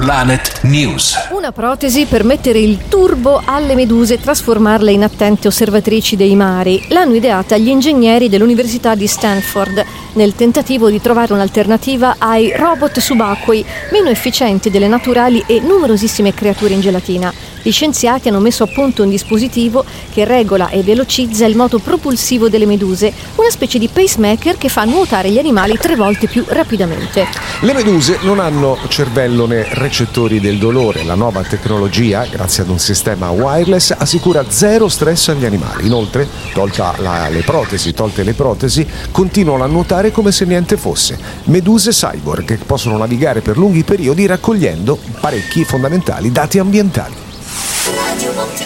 Planet News. Una protesi per mettere il turbo alle meduse e trasformarle in attente osservatrici dei mari. L'hanno ideata gli ingegneri dell'Università di Stanford nel tentativo di trovare un'alternativa ai robot subacquei meno efficienti delle naturali e numerosissime creature in gelatina. Gli scienziati hanno messo a punto un dispositivo che regola e velocizza il moto propulsivo delle meduse, una specie di pacemaker che fa nuotare gli animali 3 volte più rapidamente. Le meduse non hanno cervello né recettori del dolore. La nuova tecnologia, grazie ad un sistema wireless, assicura 0 stress agli animali. Inoltre, tolte le protesi, continuano a nuotare come se niente fosse. Meduse cyborg che possono navigare per lunghi periodi raccogliendo parecchi fondamentali dati ambientali.